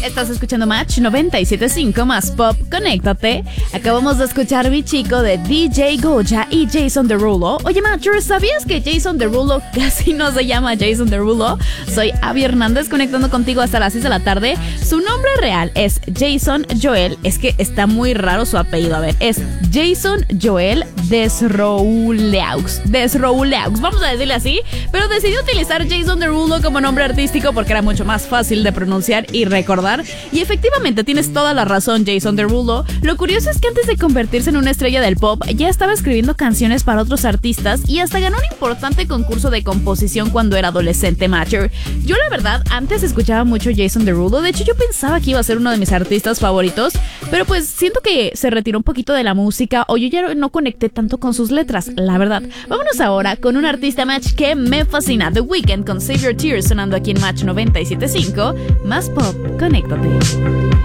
Estás escuchando Match 97.5 más Pop. Conéctate. Acabamos de escuchar Mi Chico de DJ Goya y Jason Derulo. Oye, Matcher, ¿sabías que Jason Derulo casi no se llama Jason Derulo? Soy Abby Hernández, conectando contigo hasta las 6 de la tarde. Su nombre real es Jason Joel. Es que está muy raro su apellido. A ver, es Jason Joel Desrouleaux. Vamos a decirle así. Pero decidió utilizar Jason Derulo como nombre artístico porque era mucho más fácil de pronunciar y recordar. Y efectivamente tienes toda la razón, Jason Derulo. Lo curioso es que antes de convertirse en una estrella del pop, ya estaba escribiendo canciones para otros artistas y hasta ganó un importante concurso de composición cuando era adolescente, Matcher. Yo la verdad antes escuchaba mucho Jason Derulo. De hecho, yo pensaba que iba a ser uno de mis artistas favoritos, pero pues siento que se retiró un poquito de la música o yo ya no conecté tanto con sus letras, la verdad. Vámonos ahora con un artista, Match, que me fascina. The Weeknd con Save Your Tears, sonando aquí en Match 97.5 más Pop. Conéctate.